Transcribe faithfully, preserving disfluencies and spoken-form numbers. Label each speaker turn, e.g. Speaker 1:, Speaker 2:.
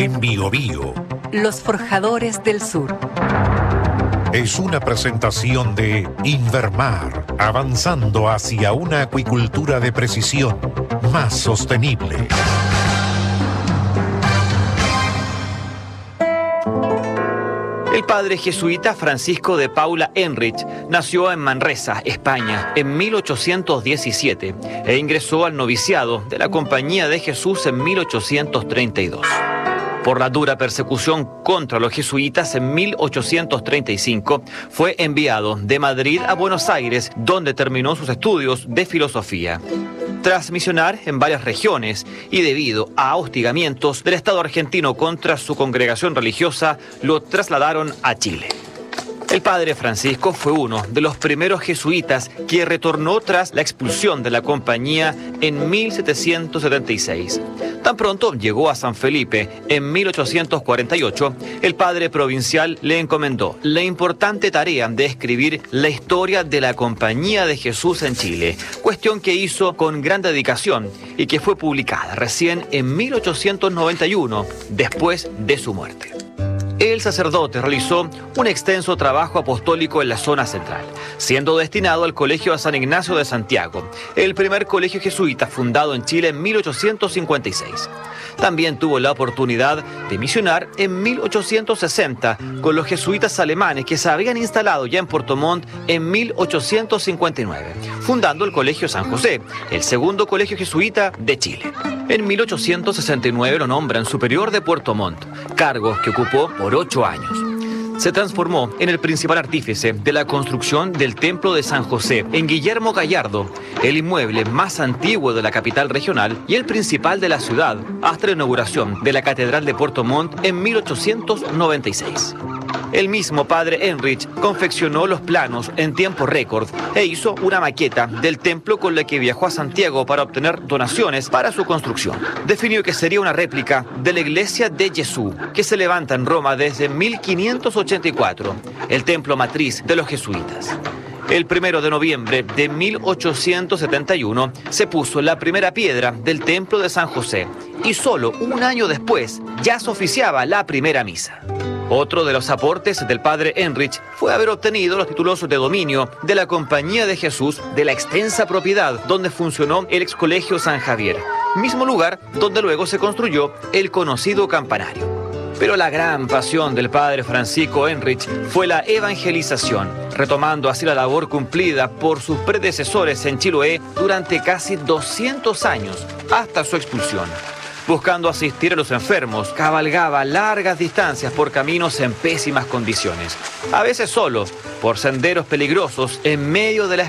Speaker 1: en Biobío.
Speaker 2: Los Forjadores del Sur.
Speaker 1: Es una presentación de Invermar, avanzando hacia una acuicultura de precisión más sostenible.
Speaker 3: El padre jesuita Francisco de Paula Enrich nació en Manresa, España, en mil ochocientos diecisiete e ingresó al noviciado de la Compañía de Jesús en mil ochocientos treinta y dos. Por la dura persecución contra los jesuitas en mil ochocientos treinta y cinco, fue enviado de Madrid a Buenos Aires, donde terminó sus estudios de filosofía. Tras misionar en varias regiones y debido a hostigamientos del Estado argentino contra su congregación religiosa, lo trasladaron a Chile. El padre Francisco fue uno de los primeros jesuitas que retornó tras la expulsión de la compañía en mil setecientos setenta y seis. Tan pronto llegó a San Felipe en mil ochocientos cuarenta y ocho, el padre provincial le encomendó la importante tarea de escribir la historia de la Compañía de Jesús en Chile, cuestión que hizo con gran dedicación y que fue publicada recién en mil ochocientos noventa y uno, después de su muerte. El sacerdote realizó un extenso trabajo apostólico en la zona central, siendo destinado al Colegio San Ignacio de Santiago, el primer colegio jesuita fundado en Chile en mil ochocientos cincuenta y seis. También tuvo la oportunidad de misionar en mil ochocientos sesenta con los jesuitas alemanes que se habían instalado ya en Puerto Montt en mil ochocientos cincuenta y nueve, fundando el Colegio San José, el segundo colegio jesuita de Chile. En mil ochocientos sesenta y nueve lo nombran superior de Puerto Montt, cargo que ocupó por ocho años. Se transformó en el principal artífice de la construcción del Templo de San José en Guillermo Gallardo, el inmueble más antiguo de la capital regional y el principal de la ciudad, hasta la inauguración de la Catedral de Puerto Montt en mil ochocientos noventa y seis. El mismo padre Enrich confeccionó los planos en tiempo récord e hizo una maqueta del templo con la que viajó a Santiago para obtener donaciones para su construcción. Definió que sería una réplica de la iglesia de Jesús, que se levanta en Roma desde mil quinientos ochenta y cuatro, el templo matriz de los jesuitas. El primero de noviembre de mil ochocientos setenta y uno se puso la primera piedra del templo de San José y solo un año después ya se oficiaba la primera misa. Otro de los aportes del padre Enrich fue haber obtenido los títulos de dominio de la Compañía de Jesús de la extensa propiedad donde funcionó el ex colegio San Javier, mismo lugar donde luego se construyó el conocido campanario. Pero la gran pasión del padre Francisco Enrich fue la evangelización, retomando así la labor cumplida por sus predecesores en Chiloé durante casi doscientos años, hasta su expulsión. Buscando asistir a los enfermos, cabalgaba largas distancias por caminos en pésimas condiciones, a veces solo, por senderos peligrosos en medio de la